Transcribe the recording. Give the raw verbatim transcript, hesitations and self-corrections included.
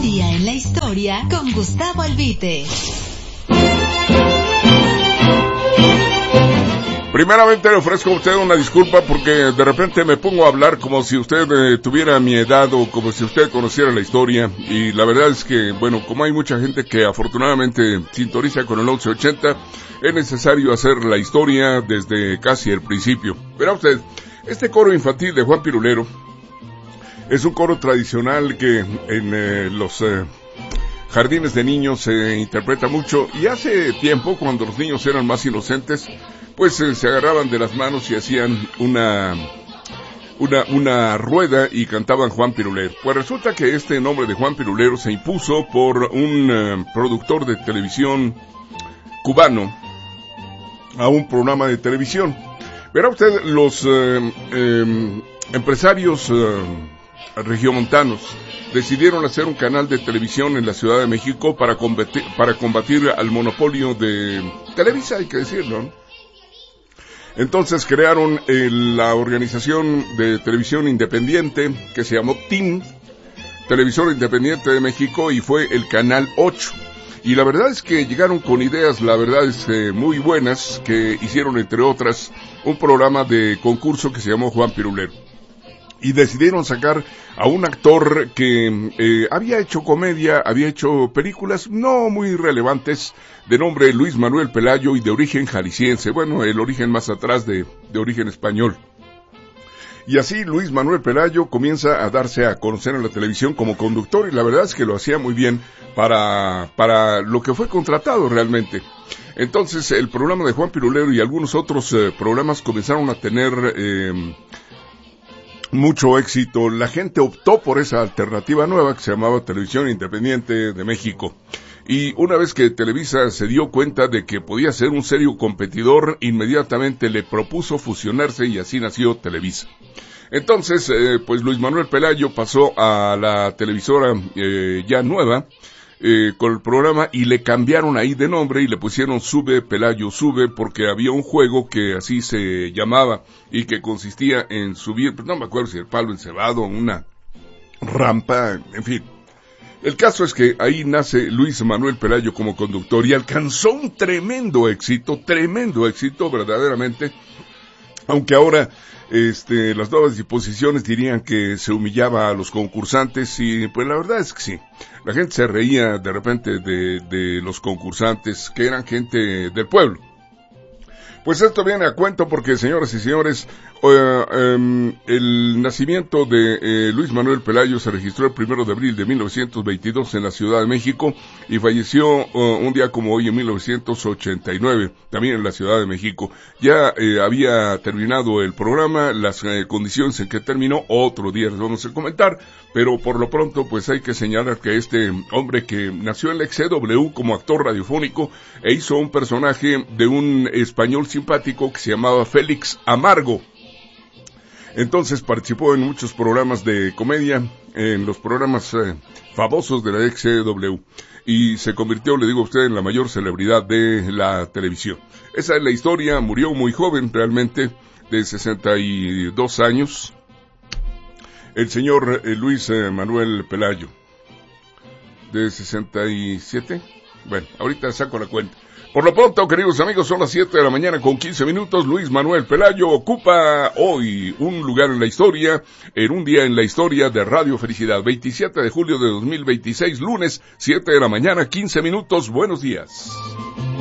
día en la historia con Gustavo Albite. Primeramente le ofrezco a usted una disculpa porque de repente me pongo a hablar como si usted eh, tuviera mi edad o como si usted conociera la historia, y la verdad es que, bueno, como hay mucha gente que afortunadamente sintoniza con el once ochenta, es necesario hacer la historia desde casi el principio. Verá usted, este coro infantil de Juan Pirulero es un coro tradicional que en eh, los eh, jardines de niños se interpreta mucho, y hace tiempo, cuando los niños eran más inocentes, pues eh, se agarraban de las manos y hacían una, una, una rueda y cantaban Juan Pirulero. Pues resulta que este nombre de Juan Pirulero se impuso por un eh, productor de televisión cubano a un programa de televisión. Verá usted, los eh, eh, empresarios eh, regiomontanos decidieron hacer un canal de televisión en la Ciudad de México para combatir, para combatir al monopolio de Televisa, hay que decirlo, ¿no? Entonces crearon eh, la organización de televisión independiente que se llamó T I M, Televisora Independiente de México, y fue el Canal ocho. Y la verdad es que llegaron con ideas, la verdad es eh, muy buenas, que hicieron entre otras un programa de concurso que se llamó Juan Pirulero. Y decidieron sacar a un actor que eh, había hecho comedia, había hecho películas no muy relevantes, de nombre Luis Manuel Pelayo y de origen jalisciense, bueno, el origen más atrás de, de origen español. Y así Luis Manuel Pelayo comienza a darse a conocer en la televisión como conductor, y la verdad es que lo hacía muy bien para, para lo que fue contratado realmente. Entonces el programa de Juan Pirulero y algunos otros eh, programas comenzaron a tener eh, mucho éxito. La gente optó por esa alternativa nueva que se llamaba Televisión Independiente de México. Y una vez que Televisa se dio cuenta de que podía ser un serio competidor, inmediatamente le propuso fusionarse, y así nació Televisa. Entonces, eh, pues Luis Manuel Pelayo pasó a la televisora eh, ya nueva, eh, con el programa, y le cambiaron ahí de nombre y le pusieron Sube Pelayo Sube, porque había un juego que así se llamaba y que consistía en subir, pues no me acuerdo si el palo encebado, una rampa, en fin. El caso es que ahí nace Luis Manuel Pelayo como conductor y alcanzó un tremendo éxito, tremendo éxito verdaderamente, aunque ahora este, las nuevas disposiciones dirían que se humillaba a los concursantes, y pues la verdad es que sí, la gente se reía de repente de, de los concursantes, que eran gente del pueblo. Pues esto viene a cuento porque, señoras y señores, uh, um, el nacimiento de eh, Luis Manuel Pelayo se registró el primero de abril de mil novecientos veintidós en la Ciudad de México, y falleció uh, un día como hoy en mil novecientos ochenta y nueve, también en la Ciudad de México. Ya eh, había terminado el programa, las eh, condiciones en que terminó, otro día les vamos a comentar, pero por lo pronto pues hay que señalar que este hombre, que nació en la X C W como actor radiofónico e hizo un personaje de un español simpático que se llamaba Félix Amargo. Entonces participó en muchos programas de comedia, en los programas eh, famosos de la X C W, y se convirtió, le digo a usted, en la mayor celebridad de la televisión. Esa es la historia. Murió muy joven realmente, de sesenta y dos años, el señor eh, Luis eh, Manuel Pelayo, de sesenta y siete, bueno, ahorita saco la cuenta. Por lo pronto, queridos amigos, son las siete de la mañana con quince minutos. Luis Manuel Pelayo ocupa hoy un lugar en la historia, en un día en la historia de Radio Felicidad, veintisiete de julio de dos mil veintiséis, lunes, siete de la mañana, quince minutos. Buenos días.